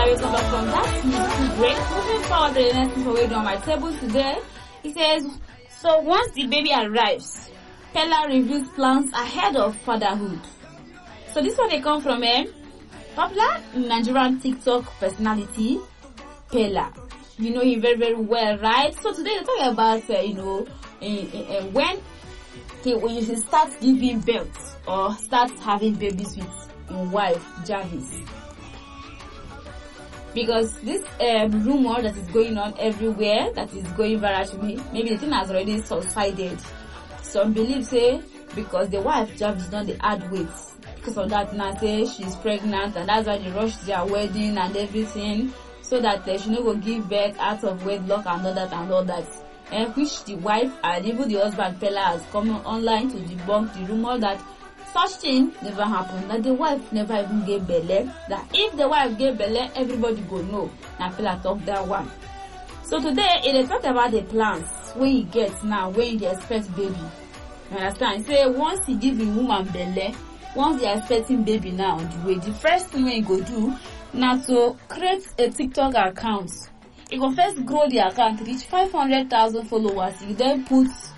welcome back from that musical break. Moving forward to the next thing we're doing on my table today. It says, so once the baby arrives, Pella reviews plans ahead of fatherhood. So this one they come from popular Nigerian TikTok personality, Pella. You know him very, very well, right? So today we're talking about, when he starts giving birth or starts having babies with his wife, Jarvis. Because this rumor that is going on everywhere, that is going viral to me, maybe the thing has already subsided. Some believe say because the wife Jarvis done the add weight, because of that now say she's pregnant and that's why they rushed their wedding and everything, so that she no go give birth out of wedlock and all that. And which the wife and even the husband Pella has come online to debunk the rumor that such thing never happened, that the wife never even gave belly, that if the wife gave belly, everybody go know. Now Pella talk that one. So today, it is talk about the plans when he gets now, when he expects baby. You understand? Say once he give the woman belly, once they are expecting baby now on the way, the first thing he go do now to create a TikTok account. He go first grow the account, reach 500,000 followers. He then puts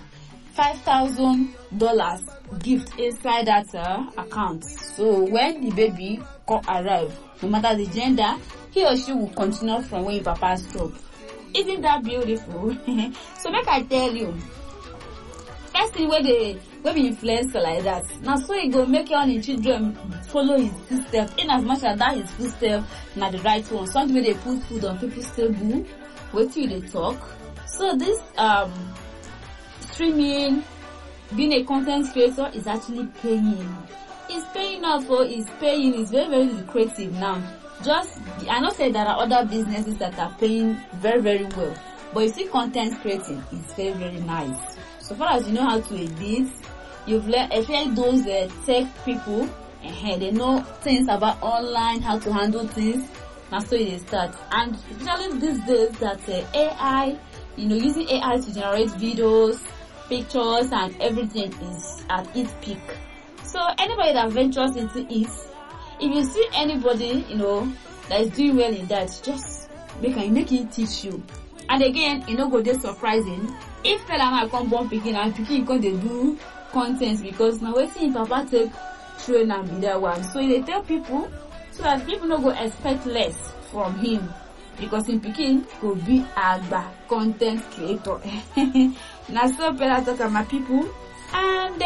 $5,000 gift inside that account. So when the baby arrive, no matter the gender, he or she will continue from where papa stop. Isn't that beautiful? So make I tell you, first thing where be influencer like that. Now so he go make all the children follow his footsteps, in as much as that his footsteps na the right one. Something where they put food on people's table, wait till they talk. So this streaming, being a content creator is actually paying. It's paying off, or it's paying. It's very, very lucrative now. I know say there are other businesses that are paying very, very well, but you see, content creating is very, very nice. So far as you know how to edit, you've learned. If you those tech people, they know things about online, how to handle things. That's so they start. And especially these days that AI, using AI to generate videos, pictures and everything is at its peak. So anybody that ventures into it, if you see anybody, that is doing well in that, just make it teach you. And again, go there surprising. If fella might come born picking and picking can they do content, because now waiting papa take train and be that one. So they tell people so that people no go expect less from him, because in Peking go be a content creator. Now so Pella talk about my people, and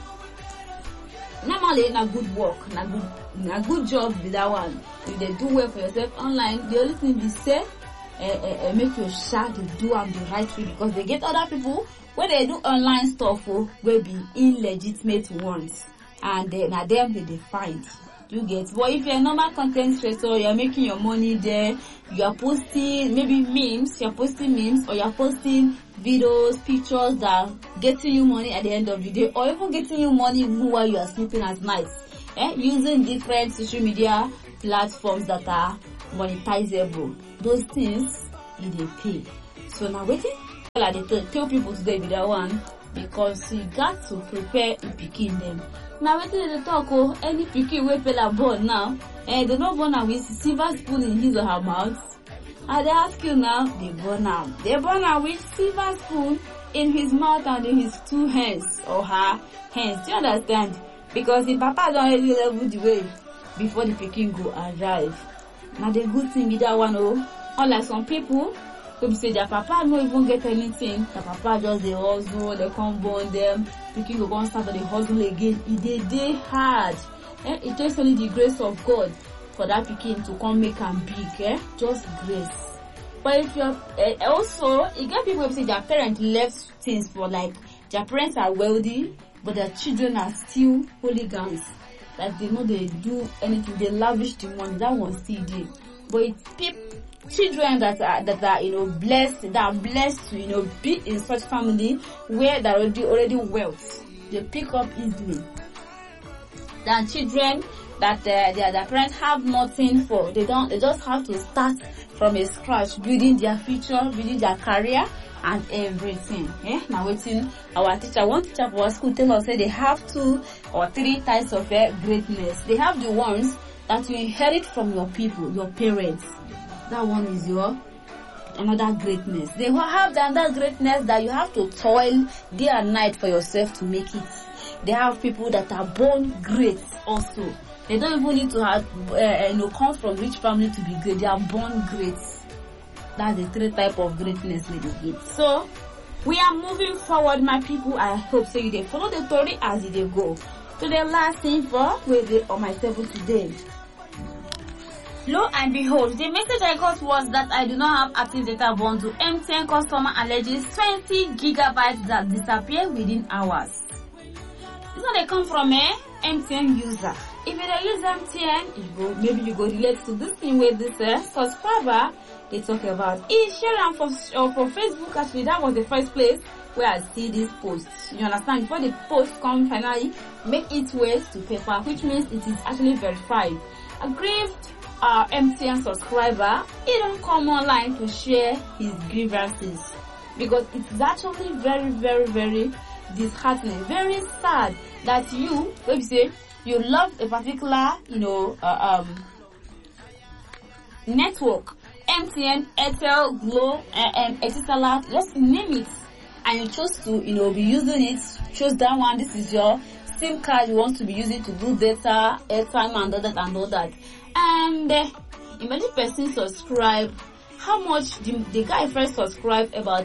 normally na good work, na good job with that one. If they do well for yourself online, the only thing they say make your shot to do the right way, because they get other people when they do online stuff will be illegitimate ones, and na them they find. You get, but if you're a normal content creator, you're making your money there, you are posting maybe memes, you're posting memes, or you're posting videos, pictures that are getting you money at the end of the day, or even getting you money even while you are sleeping at night, using different social media platforms that are monetizable. Those things they pay. So now waiting, like they tell people today with that one, because you got to prepare in picking them. Now waiting they talk any picking way Pella born now, they don't born now with silver spoon in his or her mouth. And they ask you now, they born now with silver spoon in his mouth and in his two hands or her hands. Do you understand? Because the papa don't really level the way before the picking go arrive. Now the good thing with that one, unlike some people who say their papa no even get anything, the papa just they hustle, they come born them, picking go on start to the hustle again. It hard. It takes only the grace of God for that picking to come make them big, just grace. But if you're also, you get people who say their parents left things for, like their parents are wealthy, but their children are still hooligans. Like they know they do anything, they lavish the money. That one still there. But it's children that are blessed, that are blessed to be in such family where they're already wealth. They pick up easily. Than children that their parents have nothing for. They just have to start from a scratch, building their future, building their career and everything. Now waiting, one teacher for our school tell us say they have 2 or 3 types of greatness. They have the ones that you inherit from your people, your parents. That one is your another greatness. They will have another greatness that you have to toil day and night for yourself to make it. They have people that are born great also. They don't even need to have come from rich family to be great. They are born great. That's the three type of greatness we get. So we are moving forward, my people. I hope so they follow the story as they go. So the last thing for we on my table today. Lo and behold, the message I got was that I do not have active data bundle. MTN customer alleges 20 gigabytes that disappear within hours. This one they come from a MTN user. If you don't use MTN, maybe you go relate to this thing with this subscriber they talk about. It's sharing for Facebook. Actually, that was the first place where I see this post. You understand? Before the post come finally make its way to paper, which means it is actually verified. Aggrieved MTN subscriber, he don't come online to share his grievances because it's actually very, very, very disheartening, very sad that you, let me say, you love a particular, network, MTN, Airtel, Glo, and Etisalat, just name it, and you chose to, be using it. Choose that one. This is your SIM card you want to be using to do data, airtime, and all that. And imagine person subscribe. How much the guy first subscribed about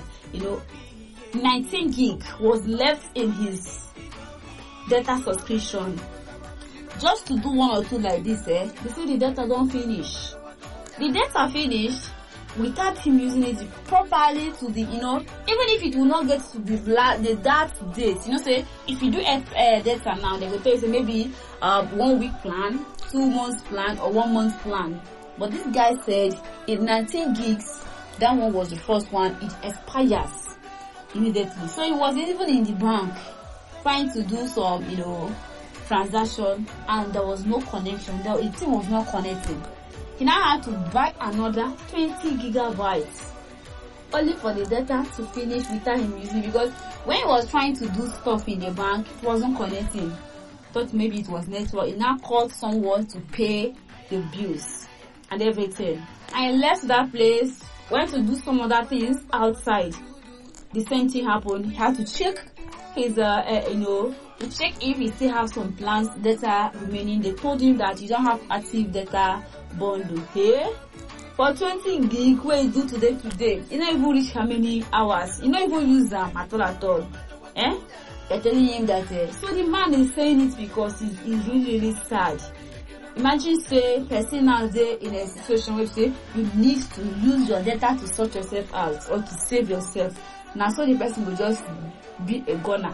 19 gig was left in his data subscription. Just to do one or two like this, they say the data don't finish. The data finished without him using it properly to the, even if it will not get to that date, say if you do data now, they will tell you say maybe 1 week plan, 2 months plan, or 1 month plan. But this guy said in 19 gigs, that one was the first one, it expires immediately. So he was even in the bank trying to do some, transaction, and there was no connection. The thing was not connecting. He now had to buy another 20 gigabytes only for the data to finish without him using, because when he was trying to do stuff in the bank, it wasn't connecting. Thought maybe it was network. He now called someone to pay the bills and everything. I left that place, went to do some other things outside. The same thing happened. He had to check his, to check if he still have some plans data remaining. They told him that you don't have active data bundle here. For 20 gig, where you do today, you don't even reach how many hours. You don't even use them at all. They're telling him that. So the man is saying it because he's really, really sad. Imagine say person now there in a situation where say you need to use your data to sort yourself out or to save yourself. Now so the person will just be a goner.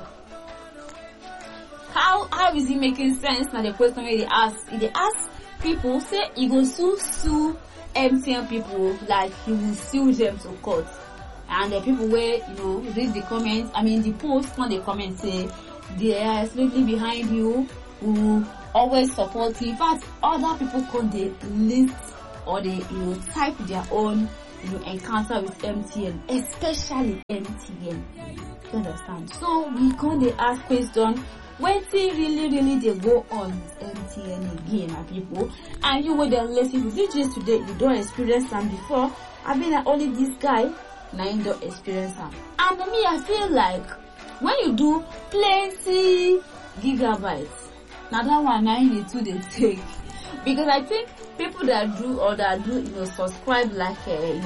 How is it making sense? Now the question where they ask people, say he will sue MTN people, like he will sue them to court. And the people where read the comments, the post when they comment say they are absolutely behind you, who always support you. In fact, other people come they list or they type their own encounter with MTN, especially MTN. You understand? So we come they ask question, when they really they go on with MTN again, my people, and you will then listen to videos today, you don't experience them before. I mean only this guy now you don't experience them. And me, I feel like when you do plenty gigabytes, now that one now you need to take, because I think people that do subscribe like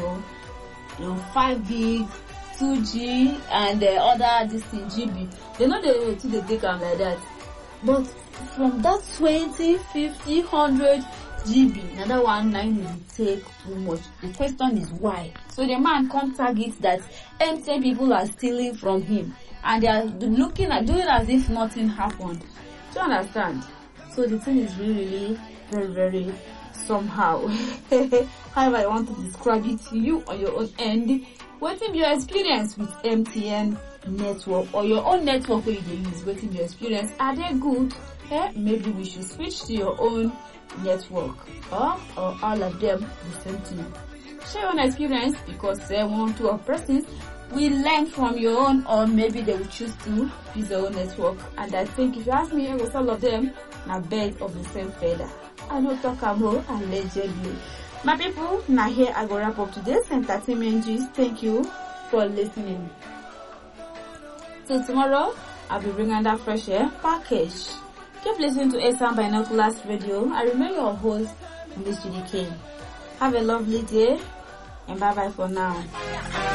5 gig, 2G, and other this thing GB, they know they to the take them like that. But from that 20, 50, 100 GB, another one now you take too much. The question is why? So the man can't target that MTN people are stealing from him, and they are looking at doing as if nothing happened. Do you understand? So the thing is really very, very somehow. However I want to describe it to you on your own end. What is your experience with MTN network or your own network where you use? What is your experience? Are they good? Maybe we should switch to your own network, or all of them the same thing. Share your own experience, because 1 or 2 persons will learn from your own, or maybe they will choose to use their own network. And I think if you ask me, with all of them, now birds of the same feather. I don't talk about allegedly. My people, now here I go wrap up today's entertainment gist. Thank you for listening. Till tomorrow, I'll be bringing that fresh air package. Keep listening to Esan Binoculars Radio. I remain your host, Miss Judy King. Have a lovely day and bye bye for now.